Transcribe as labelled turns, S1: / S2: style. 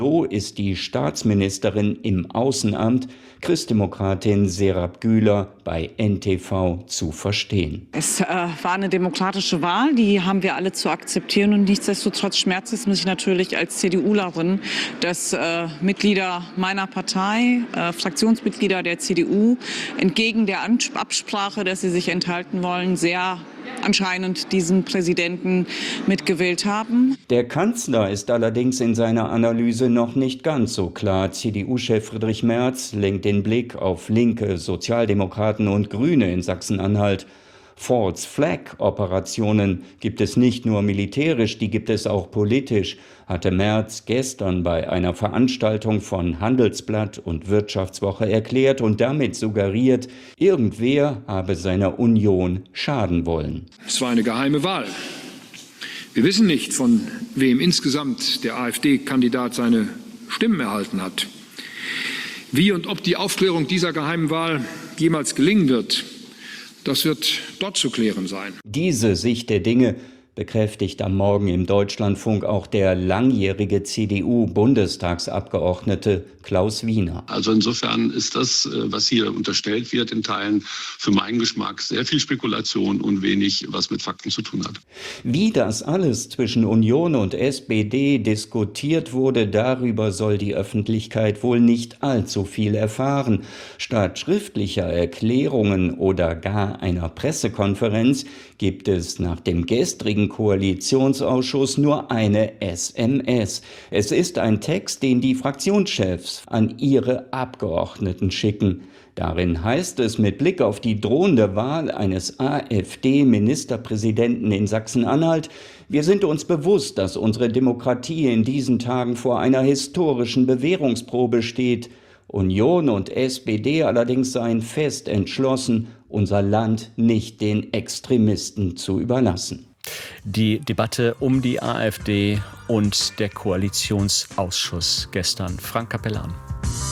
S1: So ist die Staatsministerin im Außenamt, Christdemokratin Serap Güler, bei NTV zu verstehen.
S2: Es war eine demokratische Wahl, die haben wir alle zu akzeptieren. Und nichtsdestotrotz schmerzt es mich natürlich als CDUlerin, dass Mitglieder meiner Partei, Fraktionsmitglieder der CDU, entgegen der Absprache, dass sie sich enthalten wollen, sehr anscheinend diesen Präsidenten mitgewählt haben.
S1: Der Kanzler ist allerdings in seiner Analyse noch nicht ganz so klar. CDU-Chef Friedrich Merz lenkt den Blick auf Linke, Sozialdemokraten und Grüne in Sachsen-Anhalt. False Flag Operationen gibt es nicht nur militärisch, die gibt es auch politisch, hatte Merz gestern bei einer Veranstaltung von Handelsblatt und Wirtschaftswoche erklärt und damit suggeriert, irgendwer habe seiner Union schaden wollen.
S3: Es war eine geheime Wahl. Wir wissen nicht, von wem insgesamt der AfD-Kandidat seine Stimmen erhalten hat. Wie und ob die Aufklärung dieser geheimen Wahl jemals gelingen wird, das wird dort zu klären sein.
S1: Diese Sicht der Dinge bekräftigt am Morgen im Deutschlandfunk auch der langjährige CDU-Bundestagsabgeordnete Klaus Wiener.
S4: Also insofern ist das, was hier unterstellt wird, in Teilen für meinen Geschmack sehr viel Spekulation und wenig, was mit Fakten zu tun hat.
S1: Wie das alles zwischen Union und SPD diskutiert wurde, darüber soll die Öffentlichkeit wohl nicht allzu viel erfahren. Statt schriftlicher Erklärungen oder gar einer Pressekonferenz gibt es nach dem gestrigen Koalitionsausschuss nur eine SMS. Es ist ein Text, den die Fraktionschefs an ihre Abgeordneten schicken. Darin heißt es mit Blick auf die drohende Wahl eines AfD-Ministerpräsidenten in Sachsen-Anhalt: Wir sind uns bewusst, dass unsere Demokratie in diesen Tagen vor einer historischen Bewährungsprobe steht. Union und SPD allerdings seien fest entschlossen, unser Land nicht den Extremisten zu überlassen.
S5: Die Debatte um die AfD und der Koalitionsausschuss gestern. Frank Capellan.